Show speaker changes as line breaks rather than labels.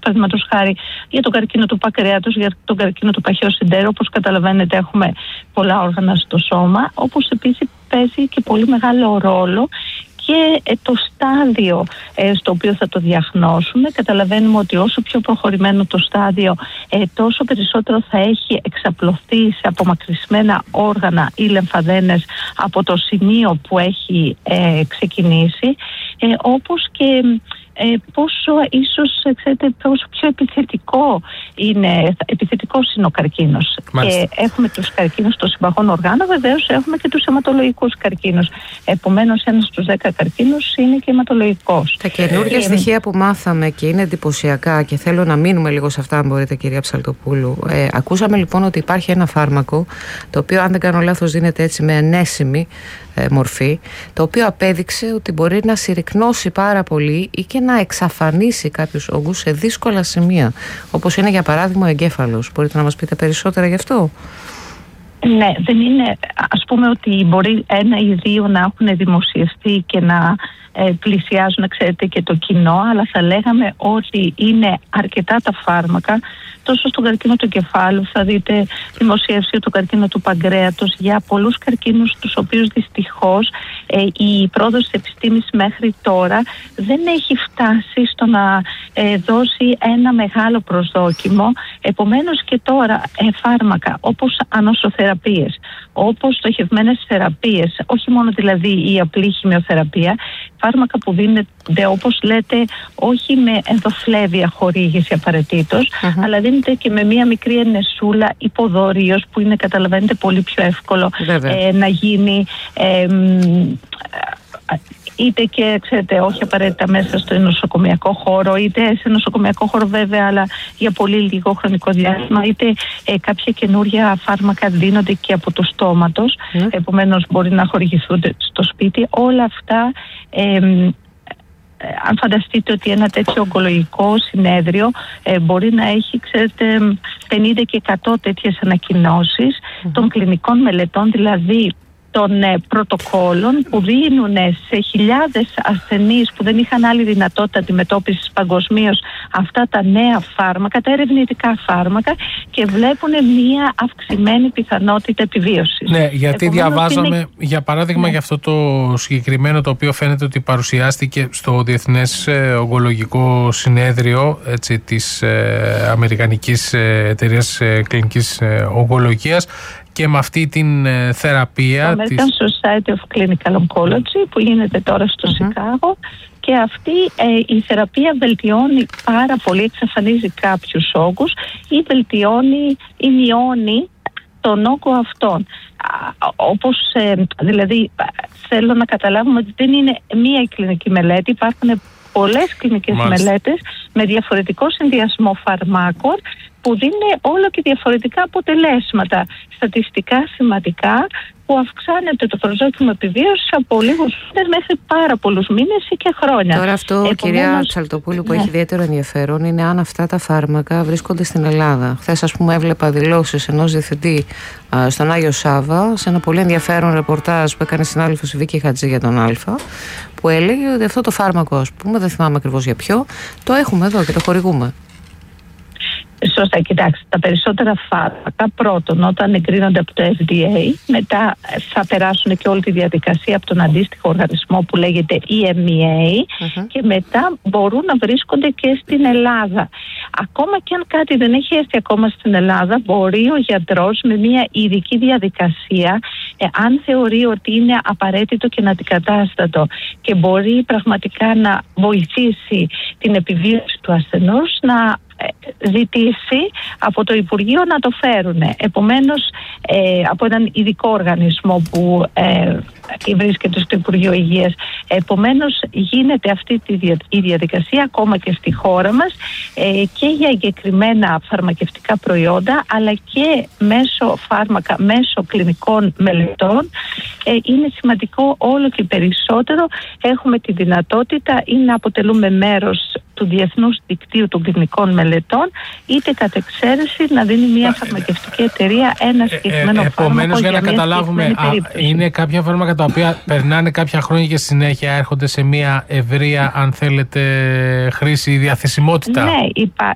παραδείγματος χάρη για τον καρκίνο του πακρέατος, για τον καρκίνο του παχαίου συντέρου. Όπως καταλαβαίνετε, έχουμε πολλά όργανα στο σώμα, όπως επίσης παίζει και πολύ μεγάλο ρόλο και το στάδιο στο οποίο θα το διαγνώσουμε. Καταλαβαίνουμε ότι όσο πιο προχωρημένο το στάδιο, τόσο περισσότερο θα έχει εξαπλωθεί σε απομακρυσμένα όργανα ή λεμφαδένες από το σημείο που έχει ξεκινήσει, όπως και πόσο ίσως, ξέρετε, πόσο πιο επιθετικός είναι ο καρκίνος.
Μάλιστα.
Και έχουμε τους καρκίνους των συμπαγών οργάνων, βεβαίως έχουμε και τους αιματολογικούς καρκίνους. Επομένως, ένας στους 10 καρκίνους είναι και αιματολογικός.
Τα καινούργια στοιχεία που μάθαμε και είναι εντυπωσιακά και θέλω να μείνουμε λίγο σε αυτά, αν μπορείτε, κυρία Ψαλτοπούλου. Ακούσαμε λοιπόν ότι υπάρχει ένα φάρμακο, το οποίο, αν δεν κάνω λάθος, δίνεται έτσι με ενέσιμη μορφή, το οποίο απέδειξε ότι μπορεί να συρρικνώσει πάρα πολύ ή και να εξαφανίσει κάποιους όγκους σε δύσκολα σημεία, όπως είναι για παράδειγμα ο εγκέφαλος. Μπορείτε να μας πείτε περισσότερα γι' αυτό?
Ναι, δεν είναι, ας πούμε, ότι μπορεί 1 ή 2 να έχουν δημοσιευτεί και να πλησιάζουν, ξέρετε, και το κοινό, αλλά θα λέγαμε ότι είναι αρκετά τα φάρμακα. Τόσο στον καρκίνο του εγκεφάλου θα δείτε δημοσίευση του καρκίνου του παγκρέατος, για πολλούς καρκίνους τους οποίους δυστυχώς η πρόοδος της επιστήμης μέχρι τώρα δεν έχει φτάσει στο να δώσει ένα μεγάλο προσδόκιμο. Επομένως και τώρα φάρμακα όπως ανοσοθεραπείες, όπως στοχευμένες θεραπείες, όχι μόνο δηλαδή η απλή χημειοθεραπεία, φάρμακα που δίνεται, όπως λέτε, όχι με ενδοφλέβεια χορήγηση απαραίτητος, αλλά δίνεται και με μία μικρή ενεσούλα υποδόριος, που είναι, καταλαβαίνετε, πολύ πιο εύκολο να γίνει, είτε και, ξέρετε, όχι απαραίτητα μέσα στο νοσοκομιακό χώρο, είτε σε νοσοκομιακό χώρο βέβαια, αλλά για πολύ λίγο χρονικό διάστημα, είτε κάποια καινούρια φάρμακα δίνονται και από το στόματος, επομένως μπορεί να χορηγηθούν στο σπίτι. Όλα αυτά, αν φανταστείτε ότι ένα τέτοιο ογκολογικό συνέδριο μπορεί να έχει, ξέρετε, 50 και 100 τέτοιες ανακοινώσεις των κλινικών μελετών, δηλαδή των πρωτοκόλων που δίνουν σε χιλιάδες ασθενείς που δεν είχαν άλλη δυνατότητα αντιμετώπισης παγκοσμίως αυτά τα νέα φάρμακα, τα ερευνητικά φάρμακα, και βλέπουν μια αυξημένη πιθανότητα επιβίωσης.
Ναι, γιατί διαβάζαμε, για παράδειγμα, για αυτό το συγκεκριμένο, το οποίο φαίνεται ότι παρουσιάστηκε στο Διεθνές Ογκολογικό Συνέδριο, έτσι, της Αμερικανικής Εταιρείας Κλινικής Ογκολογίας, και με αυτή την θεραπεία
το American Society of Clinical Oncology, που γίνεται τώρα στο Σικάγο, και αυτή η θεραπεία βελτιώνει πάρα πολύ, εξαφανίζει κάποιους όγκους ή βελτιώνει ή μειώνει τον όγκο αυτόν. Όπως, δηλαδή, θέλω να καταλάβουμε ότι δεν είναι μία κλινική μελέτη, υπάρχουν πολλές κλινικές μελέτες με διαφορετικό συνδυασμό φαρμάκων που δίνουν όλο και διαφορετικά αποτελέσματα, στατιστικά σημαντικά, που αυξάνεται το προσδόκιμο επιβίωσης από λίγους μήνες μέχρι πάρα πολλούς μήνες ή και χρόνια.
Τώρα αυτό, κυρία Ψαλτοπούλου, που έχει ιδιαίτερο ενδιαφέρον είναι αν αυτά τα φάρμακα βρίσκονται στην Ελλάδα. Χθες, ας πούμε, έβλεπα δηλώσεις ενός διευθυντή στον Άγιο Σάβα, σε ένα πολύ ενδιαφέρον ρεπορτάζ που έκανε συνάδελφος η Βίκη Χατζή για τον Αλφα, που έλεγε ότι αυτό το φάρμακο, ας πούμε, δεν θυμάμαι ακριβώς για ποιο, το έχουμε εδώ και το χορηγούμε.
Σωστά, κοιτάξτε, τα περισσότερα φάρμακα πρώτον όταν εγκρίνονται από το FDA, μετά θα περάσουν και όλη τη διαδικασία από τον αντίστοιχο οργανισμό που λέγεται EMEA και μετά μπορούν να βρίσκονται και στην Ελλάδα. Ακόμα και αν κάτι δεν έχει έρθει ακόμα στην Ελλάδα, μπορεί ο γιατρός με μια ειδική διαδικασία, αν θεωρεί ότι είναι απαραίτητο και αντικατάστατο και μπορεί πραγματικά να βοηθήσει την επιβίωση του ασθενούς, να ζητήσει από το Υπουργείο να το φέρουν. Επομένως, από έναν ειδικό οργανισμό που βρίσκεται στο Υπουργείο Υγείας. Επομένως, γίνεται αυτή η διαδικασία ακόμα και στη χώρα μας και για εγκεκριμένα φαρμακευτικά προϊόντα, αλλά και μέσω φάρμακα, μέσω κλινικών μελετών. Είναι σημαντικό όλο και περισσότερο έχουμε τη δυνατότητα ή να αποτελούμε μέρος του Διεθνούς Δικτύου των Κλινικών Μελετών, είτε κατ' εξαίρεση να δίνει μια φαρμακευτική εταιρεία ένα συγκεκριμένο φάρμακο.
Επομένως, για να καταλάβουμε, είναι κάποια φάρμακα τα οποία περνάνε κάποια χρόνια και συνέχεια έρχονται σε μια ευρεία, αν θέλετε, χρήση ή διαθεσιμότητα.
Ναι,